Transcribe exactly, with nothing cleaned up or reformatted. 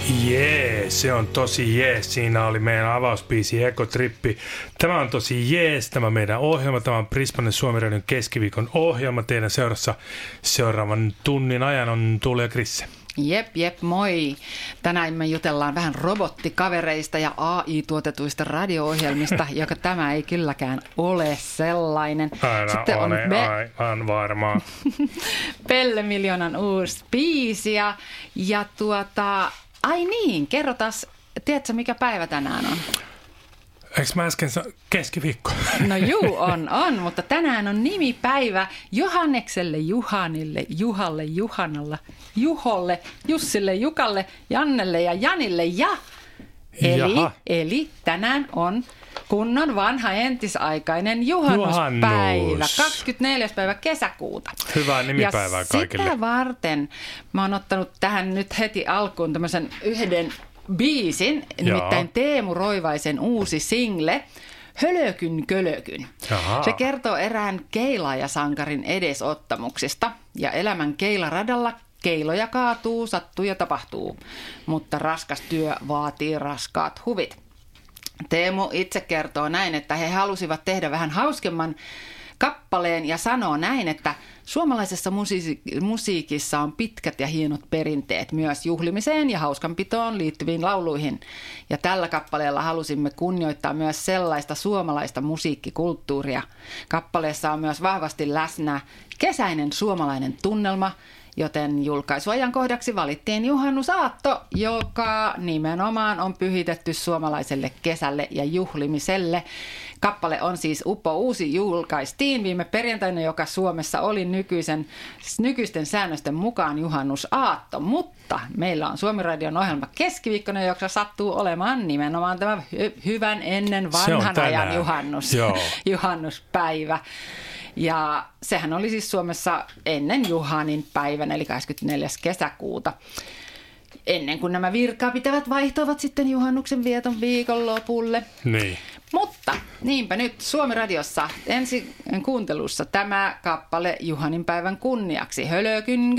Jee, se on tosi jees. Siinä oli meidän avausbiisi Ekotrippi. Tämä on tosi jees, tämä meidän ohjelma. Tämä on Prismanen Suomi Radion keskiviikon ohjelma. Teidän seurassa seuraavan tunnin ajan on Tuuli ja Krisse. Jep, jep, moi. Tänään me jutellaan vähän robottikavereista ja A I-tuotetuista radio-ohjelmista, joka tämä ei kylläkään ole sellainen. Aina Sitten on ole me... aivan varmaa. Pelle Miljoonan uusi biisi ja, ja tuota... Ai niin, kerrotas, tiedätkö mikä päivä tänään on? Eikö mä äsken sa- keskiviikko? No juu, on, on, mutta tänään on nimipäivä Johannekselle, Juhanille, Juhalle, Juhanalla, Juholle, Jussille, Jukalle, Jannelle ja Janille ja... Eli, eli tänään on kunnon vanha entisaikainen juhannuspäivä, Juhannus. kahdeskymmenesneljäs päivä kesäkuuta. Hyvää nimipäivää ja kaikille. Sitä varten mä oon ottanut tähän nyt heti alkuun tämmöisen yhden biisin, nimittäin Teemu Roivaisen uusi single, Hölökyn kölökyn. Jaha. Se kertoo erään keilaajasankarin edesottamuksista ja elämän keilaradalla keiloja kaatuu, sattuu ja tapahtuu, mutta raskas työ vaatii raskaat huvit. Teemu itse kertoo näin, että he halusivat tehdä vähän hauskemman kappaleen ja sanoo näin, että suomalaisessa musiik- musiikissa on pitkät ja hienot perinteet myös juhlimiseen ja hauskanpitoon liittyviin lauluihin. Ja tällä kappaleella halusimme kunnioittaa myös sellaista suomalaista musiikkikulttuuria. Kappaleessa on myös vahvasti läsnä kesäinen suomalainen tunnelma, joten julkaisuajankohdaksi valittiin juhannusaatto, joka nimenomaan on pyhitetty suomalaiselle kesälle ja juhlimiselle. Kappale on siis Uppo uusi, julkaistiin viime perjantaina, joka Suomessa oli nykyisen, nykyisten säännösten mukaan juhannusaatto, mutta meillä on Suomi Radion ohjelma keskiviikkona, joka sattuu olemaan nimenomaan tämä hy- hyvän ennen vanhan ajan juhannus, juhannuspäivä. Ja sehän oli siis Suomessa ennen Juhanin päivän, eli kahdeskymmenesneljäs kesäkuuta. Ennen kuin nämä virkaa pitävät vaihtoivat sitten juhannuksen vieton viikonlopulle. Niin. Mutta niinpä nyt Suomi Radiossa ensi kuuntelussa tämä kappale Juhanin päivän kunniaksi. Hölökyn